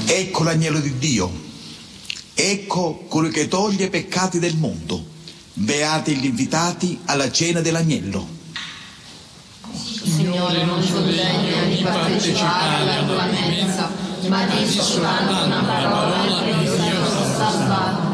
Ecco l'agnello di Dio, ecco colui che toglie i peccati del mondo. Beati gli invitati alla cena dell'agnello. Signore, non sono degno di partecipare alla tua mensa, ma di soltanto una parola che io sarò salvato.